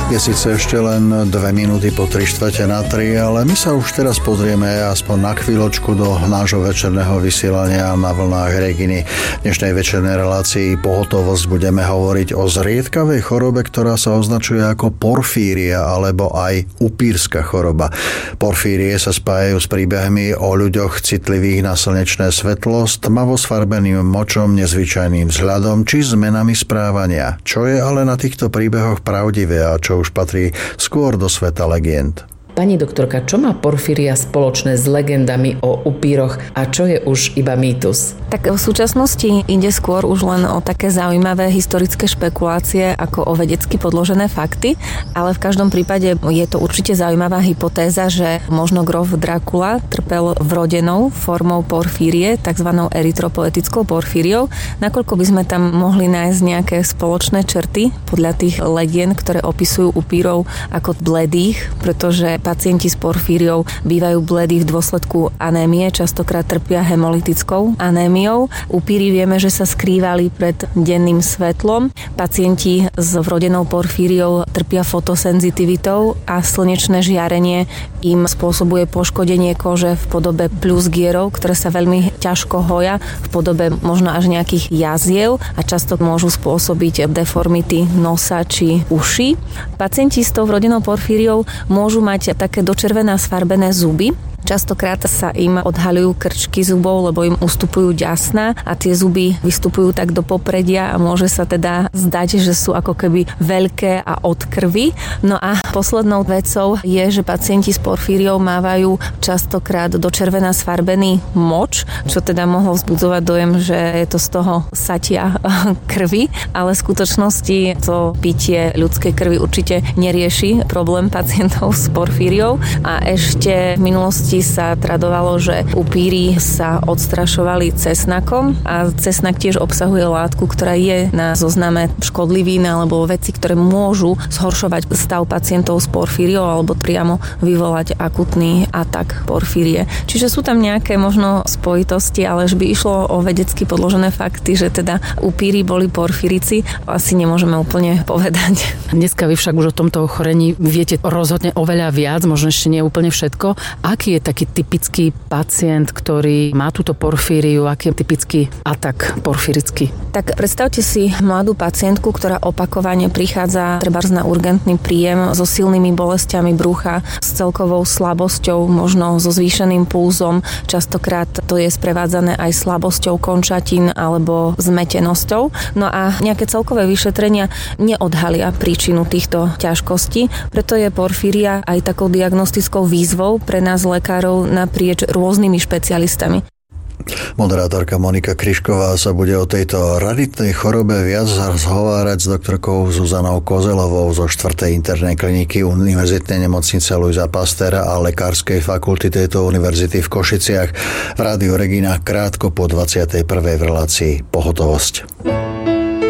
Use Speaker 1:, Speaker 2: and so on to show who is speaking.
Speaker 1: Je síce ešte len 2 minúty po 3:45, ale my sa už teraz pozrieme aspoň na chvíľočku do nášho večerného vysielania na vlnách Reginy. V dnešnej večernej relácii Pohotovosť budeme hovoriť o zriedkavej chorobe, ktorá sa označuje ako porfíria alebo aj upírska choroba. Porfírie sa spájajú s príbehmi o ľuďoch citlivých na slnečné svetlo, s tmavo sfarbeným močom, nezvyčajným vzhľadom či zmenami správania. Čo je ale na týchto príbehoch pravdivé a čo už patrí skôr do sveta legend?
Speaker 2: Pani doktorka, čo má porfíria spoločné s legendami o upíroch a čo je už iba mýtus?
Speaker 3: Tak v súčasnosti ide skôr už len o také zaujímavé historické špekulácie ako o vedecky podložené fakty, ale v každom prípade je to určite zaujímavá hypotéza, že možno grof Dracula trpel vrodenou formou porfírie, takzvanou erytropoetickou porfíriou, nakoľko by sme tam mohli nájsť nejaké spoločné črty podľa tých legend, ktoré opisujú upírov ako bledých, pretože pacienti s porfíriou bývajú bledí v dôsledku anémie, častokrát trpia hemolytickou anémiou. Upíri vieme, že sa skrývali pred denným svetlom. Pacienti s vrodenou porfíriou trpia fotosenzitivitou a slnečné žiarenie im spôsobuje poškodenie kože v podobe pľusgierov, ktoré sa veľmi ťažko hoja, v podobe možno až nejakých jaziev a často môžu spôsobiť deformity nosa či uši. Pacienti s tou vrodenou porfíriou môžu mať také dočervená sfarbené zuby. Častokrát sa im odhaľujú krčky zubov, lebo im ustupujú ďasná a tie zuby vystupujú tak do popredia a môže sa teda zdať, že sú ako keby veľké a od krvi. No a poslednou vecou je, že pacienti s porfíriou mávajú častokrát dočervená sfarbený moč, čo teda mohlo vzbudzovať dojem, že je to z toho satia krvi, ale v skutočnosti to pitie ľudskej krvi určite nerieši problém pacientov s porfíriou a ešte v minulosti sa tradovalo, že upíri sa odstrašovali cesnakom a cesnak tiež obsahuje látku, ktorá je na zozname škodlivín alebo veci, ktoré môžu zhoršovať stav pacientov s porfíriou alebo priamo vyvolať akutný atak porfírie. Čiže sú tam nejaké možno spojitosti, ale že by išlo o vedecky podložené fakty, že teda upíri boli porfírici, asi nemôžeme úplne povedať.
Speaker 2: Dneska vy však už o tomto ochorení viete rozhodne oveľa viac, možno ešte nie úplne všetko. Aký je taký typický pacient, ktorý má túto porfíriu, aký je typický atak porfírický?
Speaker 3: Tak predstavte si mladú pacientku, ktorá opakovane prichádza trebárs na urgentný príjem so silnými bolestiami brucha, s celkovou slabosťou, možno so zvýšeným pulzom. Častokrát to je sprevádzané aj slabosťou končatín alebo zmetenosťou. No a nejaké celkové vyšetrenia neodhalia príčinu týchto ťažkostí. Preto je porfíria aj takou diagnostickou výzvou pre nás lekárov naprieč rôznymi špecialistami.
Speaker 1: Moderátorka Monika Kryšková sa bude o tejto raritnej chorobe viac zhovárať s doktorkou Zuzanou Kozelovou zo 4. internej kliniky Univerzitnej nemocnice Luisa Pastéra a Lekárskej fakulty tejto univerzity v Košiciach. V Rádiu Regina krátko po 21. v relácii Pohotovosť.